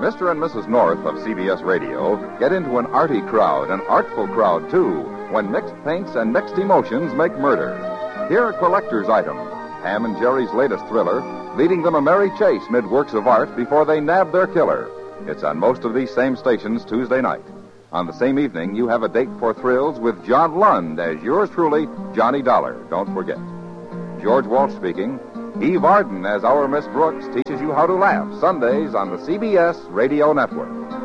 Mr. and Mrs. North of CBS Radio get into an arty crowd, an artful crowd, too, when mixed paints and mixed emotions make murder. Here are collector's items, Ham and Jerry's latest thriller, leading them a merry chase mid works of art before they nab their killer. It's on most of these same stations Tuesday night. On the same evening, you have a date for thrills with John Lund as yours truly, Johnny Dollar. Don't forget. George Walsh speaking. Eve Arden as our Miss Brooks teaches you how to laugh Sundays on the CBS Radio Network.